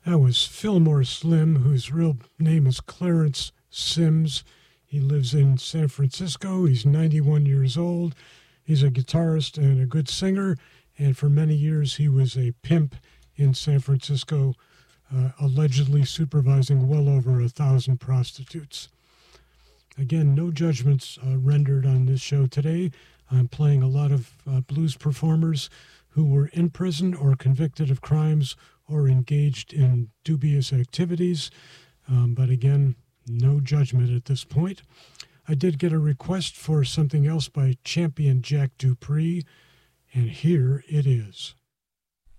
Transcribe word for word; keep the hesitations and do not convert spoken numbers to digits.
That was Fillmore Slim, whose real name is Clarence Sims. He lives in San Francisco. He's ninety-one years old. He's a guitarist and a good singer, and for many years he was a pimp in San Francisco, uh, allegedly supervising well over a thousand prostitutes. Again, no judgments uh, rendered on this show today. I'm playing a lot of uh, blues performers who were in prison or convicted of crimes or engaged in dubious activities. Um, but again, no judgment at this point. I did get a request for something else by Champion Jack Dupree, and here it is.